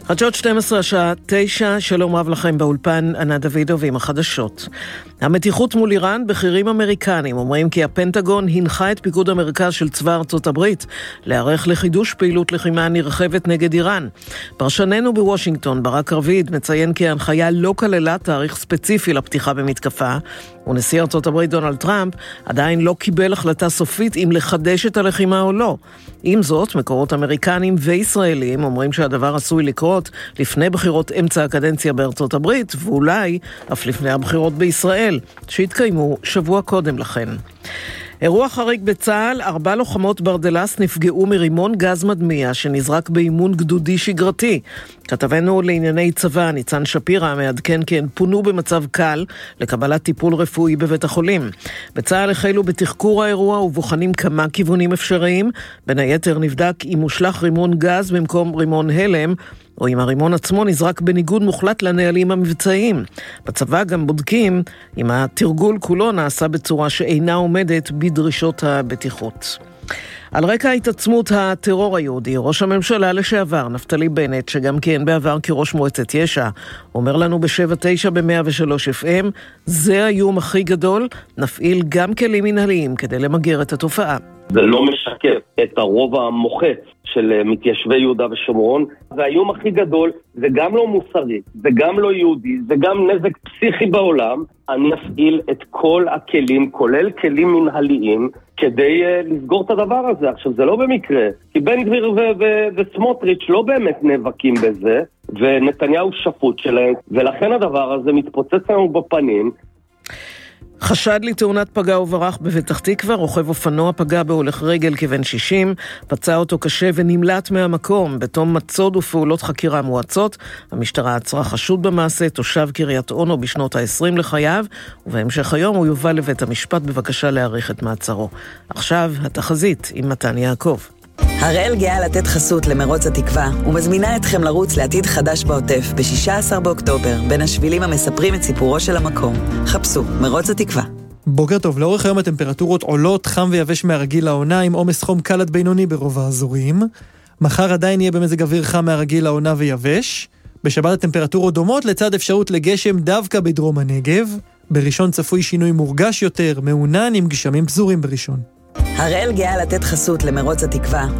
חדשות 12 השעה 9, שלום רב לכם באולפן, ענת דוידוב עם החדשות. המתיחות מול איראן, בכירים אמריקנים אומרים כי הפנטגון הנחה את פיקוד המרכז של צבא ארצות הברית להיערך לחידוש פעילות לחימה נרחבת נגד איראן. פרשננו בוושינגטון, ברק רביד, מציין כי ההנחיה לא כללה תאריך ספציפי לפתיחה במתקפה, ונשיא ארצות הברית דונלד טראמפ עדיין לא קיבל החלטה סופית אם לחדש את הלחימה או לא. עם זאת, מקורות אמריקנים וישראלים אומרים שהדבר עשוי לקרות לפני בחירות אמצע הקדנציה בארצות הברית, ואולי אף לפני הבחירות בישראל, שהתקיימו שבוע קודם לכן. אירוע חריג בצה"ל, 4 לוחמות ברדלס נפגעו מרימון גז מדמיע שנזרק באימון גדודי שגרתי. כתבנו לענייני צבא, ניצן שפירא, מעדכן כי הן פונו במצב קל לקבלת טיפול רפואי בבית החולים. בצה"ל החלו בתחקור האירוע ובוחנים כמה כיוונים אפשריים. בין היתר נבדק אם מושלך רימון גז במקום רימון הלם, או אם הרימון עצמו נזרק בניגוד מוחלט לנהלים המבצעיים. בצבא גם בודקים אם התרגול כולו נעשה בצורה שאינה עומדת בדרישות הבטיחות. על רקע התעצמות הטרור היהודי, ראש הממשלה לשעבר, נפתלי בנט, שגם כן בעבר כראש מועצת יש"ע, אומר לנו ב-7-9 ב-103 FM, זה האיום הכי גדול, נפעיל גם כלים מנהליים כדי למגר את התופעה. זה לא משקף את הרוב המוחץ של מתיישבי יהודה ושומרון. זה האיום הכי גדול, זה גם לא מוסרי, זה גם לא יהודי, זה גם נזק פסיכי בעולם. אני אפעיל את כל הכלים, כולל כלים מנהליים, כדי לסגור את הדבר הזה. עכשיו, זה לא במקרה, כי בן גביר וסמוטריץ' לא באמת נאבקים בזה, ונתניהו שפוט שלהם, ולכן הדבר הזה מתפוצץ לנו בפנים. חשד לתאונת פגע וברח בפתח תקווה, רוכב אופנוע פגע בהולך רגל כבן 60, פצע אותו קשה ונמלט מהמקום. בתום מצוד ופעולות חקירה מואצות, המשטרה עצרה חשוד במעשה, תושב קריית אונו בשנות ה-20 לחייו, ובהמשך היום הוא יובא לבית המשפט בבקשה להאריך את מעצרו. עכשיו התחזית עם מתן יעקב. הראל גאה לתת חסות למרוץ התקווה ומזמינה אתכם לרוץ לעתיד חדש בעוטף ב-16 באוקטובר בין השבילים המספרים את סיפורו של המקום. חפשו מרוץ התקווה. בוקר טוב, לאורך היום הטמפרטורות עולות, חם ויבש מהרגיל לעונה עם עומס חום קל עד בינוני ברוב האזורים. מחר עדיין יהיה במזג אוויר חם מהרגיל לעונה ויבש. בשבת הטמפרטורות דומות לצד אפשרות לגשם דווקא בדרום הנגב. בראשון צפוי שינוי מורגש יותר, מעונן עם גשמים פזורים בראשון. הראל גאה לתת חסות למרוץ התקווה